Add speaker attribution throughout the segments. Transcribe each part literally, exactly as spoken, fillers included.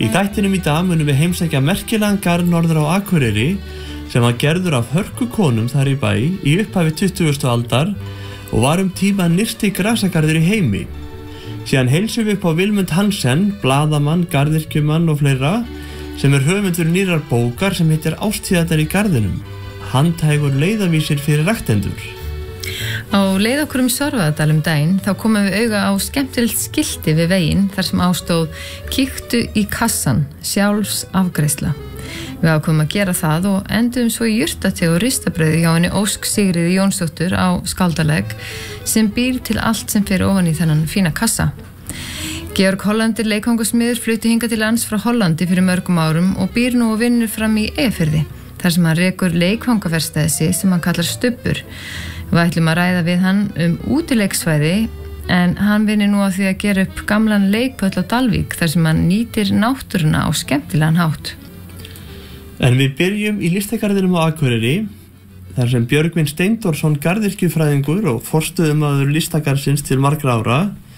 Speaker 1: þættinum í dag munum við heimsækja merkilegan garð norður á Akureyri sem var gerður af hörkukonum þar í bæ í upphafi tuttugustu aldar og var um tíma nyrsti grasagarður í heimi. Síðan heilsum við upp á Vilmund Hansen, blaðamann, garðyrkjumann og fleira, sem er höfundur nýrrar bókar sem heitir Ástíðarnar í garðinum, handhægur leiðavísir fyrir ræktendur.
Speaker 2: Á leið okkur um Svarfaðardal um daginn þá komum við auga á skemmtilegt skilti við veginn þar sem ástóð kíktu í kassan, sjálfsafgreiðsla. Við ákveðum að gera það og endum svo í jurtateg og ristabrauði hjá henni Ósk Sigríði Jónsdóttur á Skáldalegg sem býr til allt sem fer ofan í þennan fína kassa. Georg Hollandir leikvangusmiður flutti hingað til lands frá Hollandi fyrir mörgum árum og býr nú og vinnur fram í Eyjafirði þar sem hann rekur leikvangaverkstæði sem hann kallar Stubbur. Við ætlum að ræða við hann um útileiksvæði en hann vinnur nú á því að gera upp gamlan leikvöll á Dalvík þar sem hann nýtir náttúruna á skemmtilegan hátt.
Speaker 1: En við byrjum í listagarðinum á Akureyri þar sem Björgvin Steindórsson garðyrkjufræðingur og forstöðumaður listagarðsins til margra ára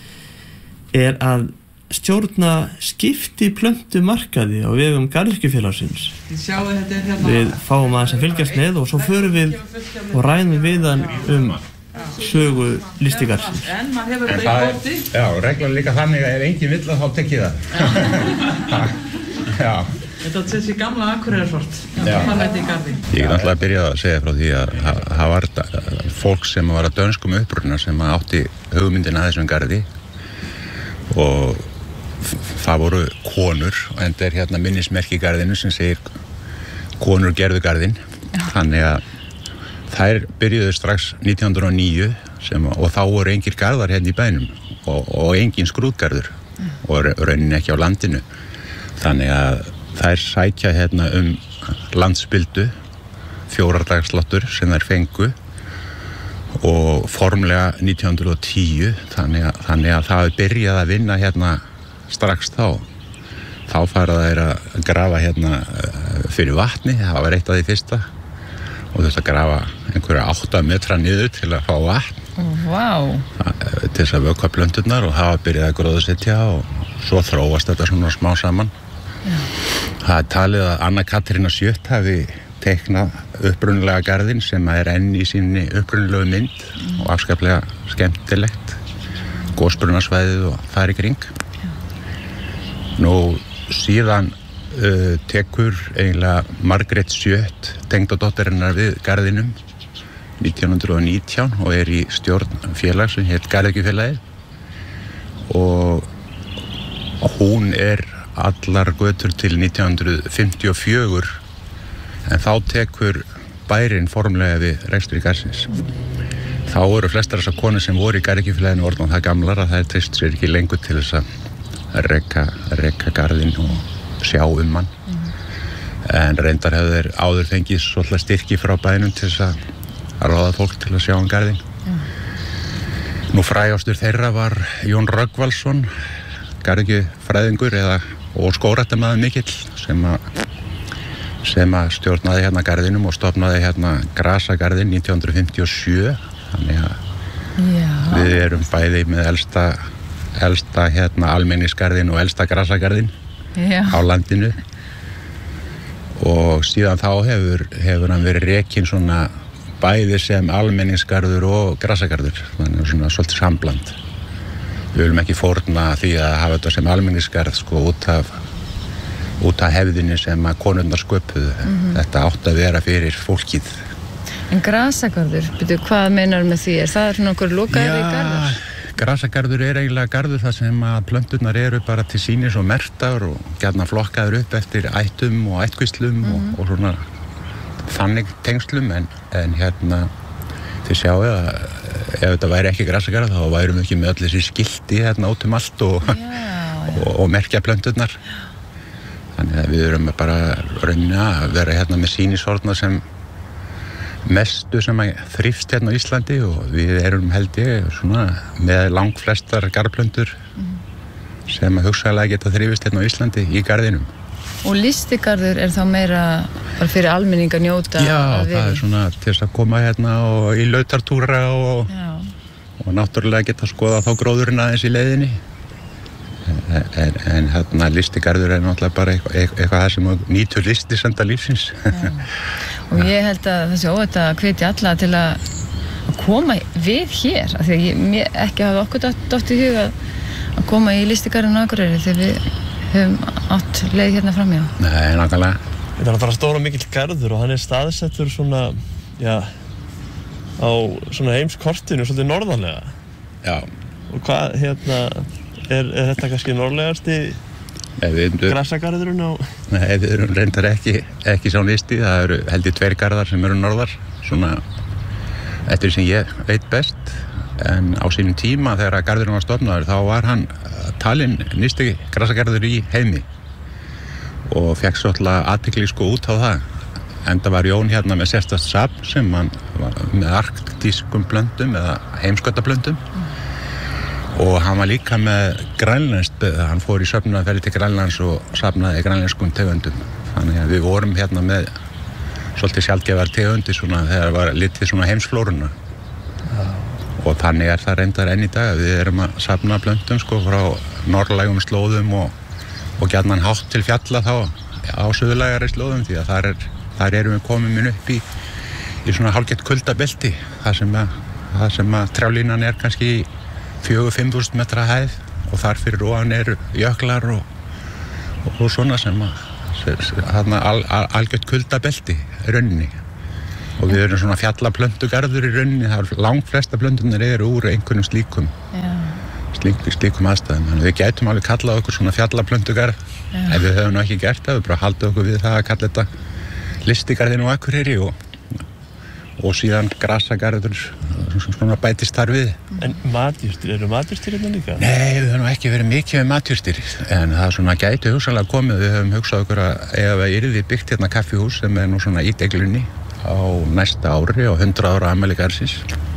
Speaker 1: er að stjórna skipti plöntu markaði á vegum garðyrkjufélagsins. Við fáum aðeins að fylgjast með og svo förum við og ræðum við hann um sögu listagarðsins.
Speaker 3: En það er, já, reglan líka þannig að ef enginn vill að þá tekið það. Já.
Speaker 4: Þetta er þessi gamla Akureyrarfort.
Speaker 3: Ég get náttúrulega að byrja að segja frá því að það var fólk sem var að dönskum uppruna sem átti hugmyndina að þessum garði og það voru konur en það er hérna minnismerki í garðinu sem segir konur gerðu garðinn. Þannig að þær byrjuðu strax nítján hundruð og níu sem, og þá voru engir garðar hérna í bænum og, og engin skrúðgarður og rauninni ekki á landinu. Þannig að þær sækja hérna um landspildu, fjórardagslottur sem þær fengu og formlega nítján hundruð og tíu þannig að, þannig að það er byrjað að vinna hérna strax þá. Þá fara þær að grafa hérna fyrir vatni, það var eitt af því fyrsta og þurfti að grafa einhverja átta metra niður til að fá vatn.
Speaker 2: Vá!
Speaker 3: Til þess að vökva plönturnar og það var byrjað að gróðursetja og svo þróast þetta svona smá saman. Já. Það er talið að Anna Katrína Sjött hafi teiknað upprunalega garðinn sem er enn í sinni upprunalegu mynd mm. og afskaplega skemmtilegt gosbrunasvæðið og þar í kring. Já. Nú síðan uh, tekur eiginlega Margrét Sjött tengdadóttirinnar við garðinum nítján hundruð og nítján og er í stjórn félags sem heit Garðyrkjufélagið og hún er allar götur til nítján hundruð fimmtíu og fjögur en þá tekur bærinn formlega við rekstri garðsins. Þá eru flestar þessar konur sem voru í garðyrkjufélaginu orðnar það gamlar að það treyst sér ekki lengur til þess að reka, reka garðinn og sjá um hann. Mm. En reyndar hefur þeir áður fengið svolítið styrki frá bænum til þess að, að ráða fólk til að sjá um garðinn. Mm. Nú frægastur þeirra var Jón Rögnvaldsson, garðyrkjufræðingur eða og skógræktarmaður mikill sem að sem að stjórnaði hérna garðinum og stofnaði hérna grasagarðinn nítján hundruð fimmtíu og sjö þannig að Já. Við erum bæði með elsta elsta hérna almenningsgarðinn og elsta grasagarðinn Já. Á landinu og síðan þá hefur hefur hann verið rekinn svona bæði sem almenningsgarður og grasagarður þannig svona svolítið sambland. Við viljum ekki fórna því að hafa þetta sem almenningsgarð sko út af, út af hefðinni sem að konurnar sköpuðu. Mm-hmm. Þetta átti að vera fyrir fólkið.
Speaker 2: En grasagarður, byrju, hvað meinar með því? Er það svona okkur lokaðir í garður?
Speaker 3: Já, grasagarður er eiginlega garður þar sem að plönturnar eru bara til sýnis og merktar og gjarnan flokkaður upp eftir ættum og ættkvíslum mm-hmm. og, og svona þannig tengslum en, en hérna þið sjáu að ef þetta væri ekki grasagarð þá værum við ekki með öll þessi skilti hérna út um allt og, já, já. og, og merkja plönturnar. Þannig að við erum bara rauninni að vera hérna með sýnishorna sem mestu sem að þrífst hérna á Íslandi og við erum held ég svona með langflestar garðplöntur mm. sem að hugsanlega geta þrífist hérna á Íslandi í garðinum.
Speaker 2: Og listigarður er þá meira bara fyrir almenning að njóta?
Speaker 3: Já, að það er svona til þess að koma hérna og í lautartúra og, og náttúrulega geta skoða þá gróðurinn aðeins í leiðinni. en, en hérna listigarður er náttúrulega bara eitthvað, eitthvað það sem nýtur listisenda lífsins.
Speaker 2: Og ég held að þessi óvægt að hvetja alla til að, að koma við hér, af því að ég, mér, ekki hafa okkur dott í hug að, að koma í listigarðinu á Akureyri þegar við höfum átt leið hérna fram hjá.
Speaker 3: Nei, nákvæmlega.
Speaker 1: Þetta er náttúrulega stór og mikill garður og hann er staðsettur svona, já, á svona heimskortinu, svolítið norðarlega.
Speaker 3: Já.
Speaker 1: Og hvað, hérna, er, er þetta kannski norðlegasti grasagarðurinn á?
Speaker 3: Nei, við erum reyndar ekki, ekki sá listi, það eru held ég tveir garðar sem eru norðar, svona eftir sem ég veit best, en á sínum tíma þegar garðurinn var stofnaður þá var hann talinn nýsti grasagarður í heimi og fekk svolítið athygli sko út á það. Enda var Jón hérna með sérstakt safn sem hann var með arktískum blöndum eða heimskautablöndum mm. og hann var líka með grænlenskt, hann fór í söfnunarferð til Grænlands og safnaði grænlenskum tegundum. Þannig að við vorum hérna með svolítið sjaldgæfar tegundir svona þegar var litið svona heimsflóruna. Ja. Og þannig er það reyndar enn í dag. Við erum að safna blöndum sko frá norðlægum slóðum og, og gjarnan hátt til fjalla þá á suðlægari slóðum því að þar er Þar erum við komin upp í, í svona hálfgett kuldabelti, þar sem að, þar sem að trjálínan er kannski fjögur til fimm þúsund metra hæð og þar fyrir ofan eru jöklar og, og, og svona sem að þarna al, al, algjört kuldabelti rauninni. Og við erum svona fjallaplöntugarður í rauninni, það er langt flesta plönturnar eru úr einhvernum slíkum, slík, slíkum aðstæðum. Þannig við gætum alveg kallað okkur svona fjallaplöntugarð, ef við höfum nú ekki gert það, við bara haldum okkur við það að kalla þetta listigarðinu á Akureyri og, og síðan grasagarður svona bætist þar við.
Speaker 1: En matjurtir, eru matjurtir hérna líka?
Speaker 3: Nei, við höfum ekki verið mikið með matjurtir en það svona gæti hugsanlega komið, við höfum hugsað okkur að ef að yrði byggt hérna kaffihús sem er nú svona í deglunni á næsta ári og hundrað ára afmæli garðsins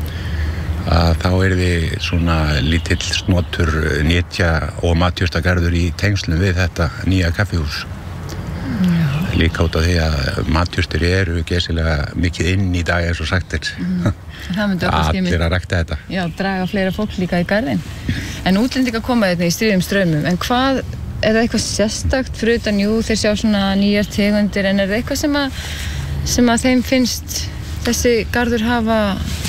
Speaker 3: að þá yrði svona lítill snotur netja og matjurtagarður í tengslum við þetta nýja kaffihús. Já. Líka út af því að matjurtir eru geysilega mikið inn í dag eins og sagt er. Mm. Allir að rækta þetta.
Speaker 2: Já, draga fleira fólk líka í garðinn. En útlendingar koma þetta í stríðum straumum, en hvað, er það eitthvað sérstakt fyrir utan, jú, þeir sjá svona nýjar tegundir, en er það eitthvað sem að, sem að þeim finnst þessi garður hafa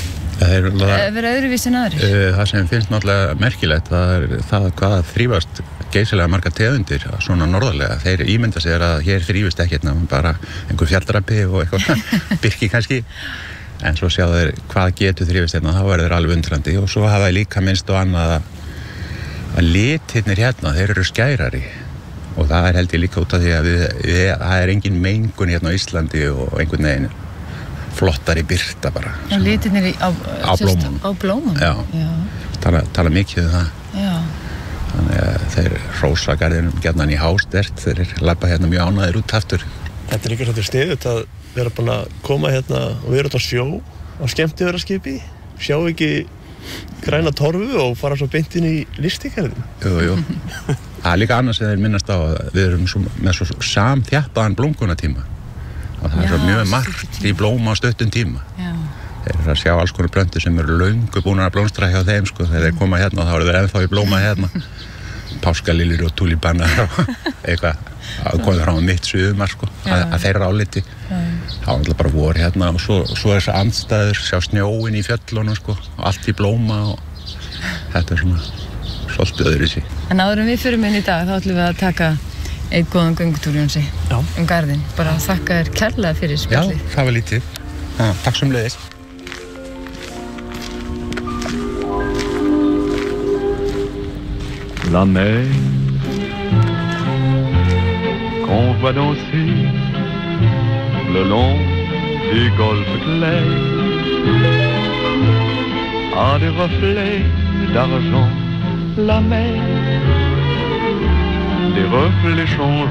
Speaker 2: verið öðruvísi en aðrir?
Speaker 3: Það sem finnst náttúrulega merkilegt, það er það hvað þrífast geysilega margar tegundir svona norðarlega. Þeir ímynda sér að hér þrífist ekkert nema bara einhver fjalldrapi og eitthvað birki kannski. En svo sjá þeir hvað getur þrífist hérna, þá er þeir alveg undrandi og svo hafa þeir líka minnst og annað að litirnir hérna, þeir eru skærari og það er held ég líka út af því að við, við, það er engin mengun hérna á Íslandi og einhvern veginn flottari birta bara.
Speaker 2: Og litirnir á,
Speaker 3: á blómum.
Speaker 2: Á blómum?
Speaker 3: Já, já. Tala, tala mikið um það.
Speaker 2: Já.
Speaker 3: Þannig að þeir hrósagarðinum gjarnan í hástert, þeir labba hérna mjög ánægðir út aftur.
Speaker 1: Þetta er líka svolítið sniðugt að vera búin að koma hérna og vera út á sjó á skemmtiferðaskipi, sjá ekki græna torfu og fara svo beint inn í listigarðin.
Speaker 3: Jú, jú. Það er líka annars sem þeir minnast á að við erum svo, með svo samþjappaðan blómgunatíma og það er svo mjög margt í blóma á stöttum tíma. Já. Þeir eru að sjá alls konar plöntur sem eru löngu búin að blómstra hjá þeim sko, þegar þeir koma hérna og þá eru þeir ennþá í blóma hérna. Páskaliljur og túlípanar og eitthvað að koma frá mitt suðumar sko, að, að þeirra áliti. Það var alltaf bara vor hérna og svo, svo er þessar andstæður, sjá snjóin í fjöllunum sko, og allt í blóma og þetta er svona svolítið öðruvísi. En
Speaker 2: áður en við förum inn í dag, þá ætlum við að taka einn góðan göngutúr, Jónsi, um garðinn. Bara þakka þér kærlega fyrir spjallið.
Speaker 3: Já, það var lítið. Ha, takk sömuleiðis.
Speaker 5: La mer qu'on voit danser le long des golfes clairs a des reflets d'argent. La mer, des reflets changeants.